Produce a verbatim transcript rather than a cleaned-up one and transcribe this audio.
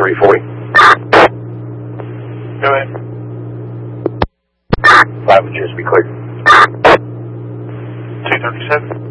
three forty. Go ahead. five would just be cleared. two thirty-seven.